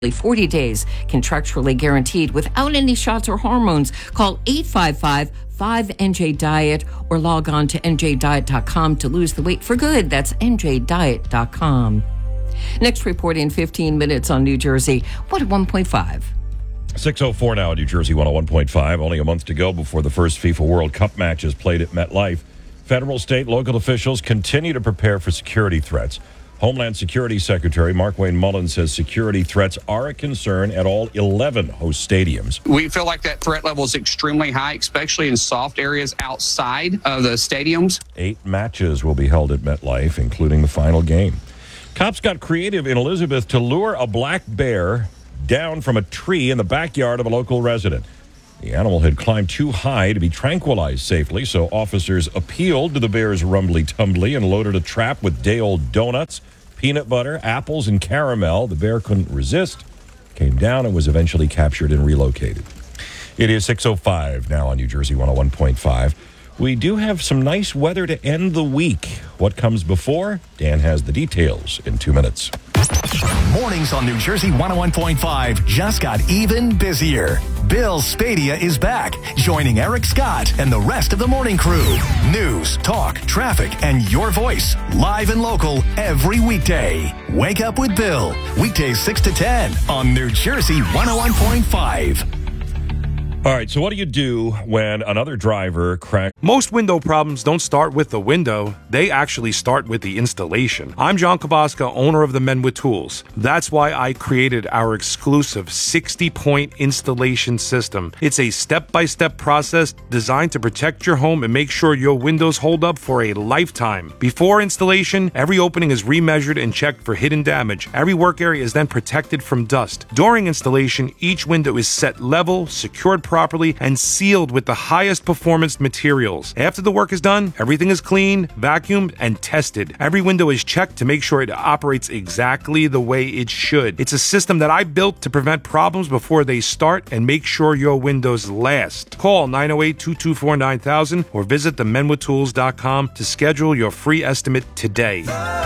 40 days, contractually guaranteed without any shots or hormones. Call 855-5NJ-DIET or log on to njdiet.com to lose the weight for good. That's njdiet.com. Next report in 15 minutes on New Jersey, 101.5. 6:04 now, New Jersey 101.5. Only a month to go before the first FIFA World Cup match is played at MetLife. Federal, state, local officials continue to prepare for security threats. Homeland Security Secretary Markwayne Mullins says security threats are a concern at all 11 host stadiums. We feel like that threat level is extremely high, especially in soft areas outside of the stadiums. 8 matches will be held at MetLife, including the final game. Cops got creative in Elizabeth to lure a black bear down from a tree in the backyard of a local resident. The animal had climbed too high to be tranquilized safely, so officers appealed to the bear's rumbly-tumbly and loaded a trap with day-old donuts, peanut butter, apples, and caramel. The bear couldn't resist, came down, and was eventually captured and relocated. It is 6:05 now on New Jersey 101.5. We do have some nice weather to end the week. What comes before? Dan has the details in 2 minutes. Mornings on New Jersey 101.5 just got even busier. Bill Spadea is back, joining Eric Scott and the rest of the morning crew. News, talk, traffic, and your voice, live and local every weekday. Wake up with Bill, weekdays 6 to 10 on New Jersey 101.5. All right, so what do you do when another driver cracks? Most window problems don't start with the window. They actually start with the installation. I'm John Kabaska, owner of the Men with Tools. That's why I created our exclusive 60-point installation system. It's a step-by-step process designed to protect your home and make sure your windows hold up for a lifetime. Before installation, every opening is remeasured and checked for hidden damage. Every work area is then protected from dust. During installation, each window is set level, secured properly, and sealed with the highest performance materials. After the work is done, everything is cleaned, vacuumed, and tested. Every window is checked to make sure it operates exactly the way it should. It's a system that I built to prevent problems before they start and make sure your windows last. Call 908-224-9000 or visit themenwithtools.com to schedule your free estimate today.